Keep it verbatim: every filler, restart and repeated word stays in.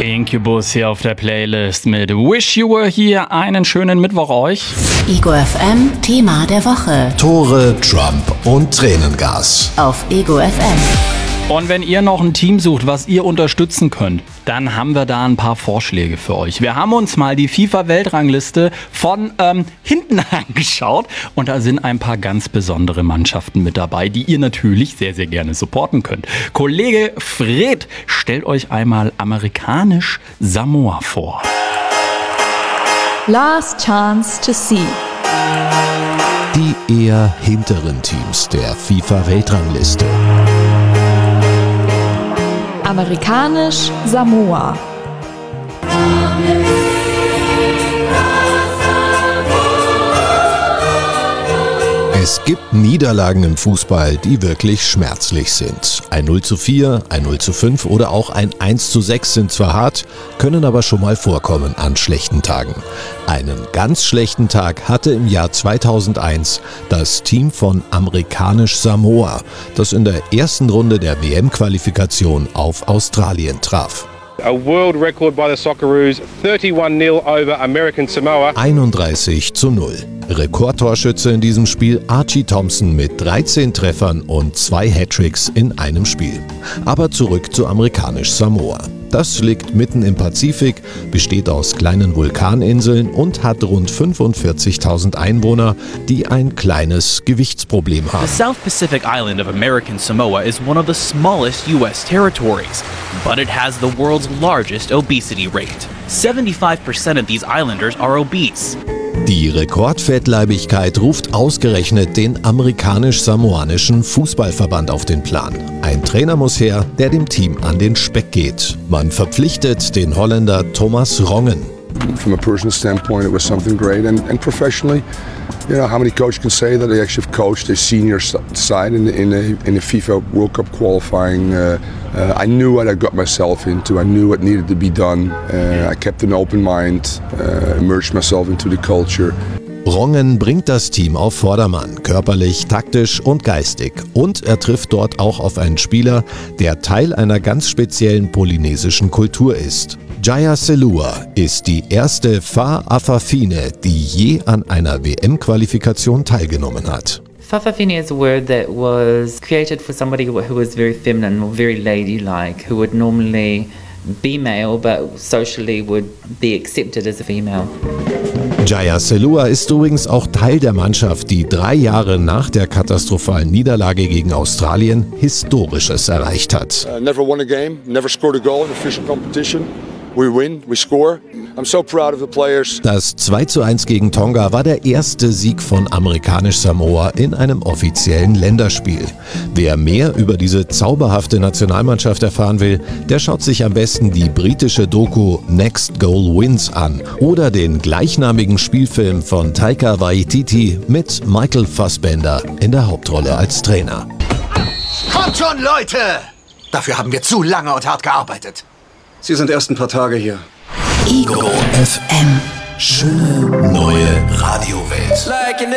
Incubus hier auf der Playlist mit Wish You Were Here. Einen schönen Mittwoch euch. Ego F M Thema der Woche. Tore, Trump und Tränengas. Auf Ego F M. Und wenn ihr noch ein Team sucht, was ihr unterstützen könnt, dann haben wir da ein paar Vorschläge für euch. Wir haben uns mal die FIFA-Weltrangliste von ähm, hinten angeschaut und da sind ein paar ganz besondere Mannschaften mit dabei, die ihr natürlich sehr, sehr gerne supporten könnt. Kollege Fred stellt euch einmal amerikanisch Samoa vor. Last chance to see. Die eher hinteren Teams der FIFA-Weltrangliste. Amerikanisch Samoa. Es gibt Niederlagen im Fußball, die wirklich schmerzlich sind. Ein null zu vier, ein null zu fünf oder auch ein eins zu sechs sind zwar hart, können aber schon mal vorkommen an schlechten Tagen. Einen ganz schlechten Tag hatte im Jahr zweitausendeins das Team von amerikanisch Samoa, das in der ersten Runde der W M-Qualifikation auf Australien traf. A world record by the Socceroos, thirty-one nil over American Samoa. einunddreißig zu null. Rekordtorschütze in diesem Spiel Archie Thompson mit dreizehn Treffern und zwei Hattricks in einem Spiel. Aber zurück zu amerikanisch Samoa. Das liegt mitten im Pazifik, besteht aus kleinen Vulkaninseln und hat rund fünfundvierzigtausend Einwohner, die ein kleines Gewichtsproblem haben. The South Pacific island of American Samoa is one of the smallest U S territories, but it has the world's largest obesity rate. seventy-five percent of these islanders are obese. Die Rekordfettleibigkeit ruft ausgerechnet den amerikanisch-samoanischen Fußballverband auf den Plan. Ein Trainer muss her, der dem Team an den Speck geht. Man verpflichtet den Holländer Thomas Rongen. From a personal standpoint, it was something great, and, and professionally, you know, how many coaches can say that they actually have coached their senior side in the, in a, in a FIFA World Cup qualifying? Uh, uh, I knew what I got myself into. I knew what needed to be done. Uh, I kept an open mind, uh, immersed myself into the culture. Rongen bringt das Team auf Vordermann, körperlich, taktisch und geistig. Und er trifft dort auch auf einen Spieler, der Teil einer ganz speziellen polynesischen Kultur ist. Jaya Selua ist die erste Fa'afafine, die je an einer W M-Qualifikation teilgenommen hat. Fa'afafine is a word that was created for somebody who was very feminine or very ladylike, who would normally be male but socially would be accepted as a female. Jaya Selua ist übrigens auch Teil der Mannschaft, die drei Jahre nach der katastrophalen Niederlage gegen Australien Historisches erreicht hat. Uh, never won a game, never scored a goal in official competition. We win, we score. I'm so proud of the players. Das zwei zu eins gegen Tonga war der erste Sieg von amerikanisch Samoa in einem offiziellen Länderspiel. Wer mehr über diese zauberhafte Nationalmannschaft erfahren will, der schaut sich am besten die britische Doku Next Goal Wins an oder den gleichnamigen Spielfilm von Taika Waititi mit Michael Fassbender in der Hauptrolle als Trainer. Kommt schon, Leute! Dafür haben wir zu lange und hart gearbeitet. Sie sind erst ein paar Tage hier. Ego F M. Schöne neue Radiowelt.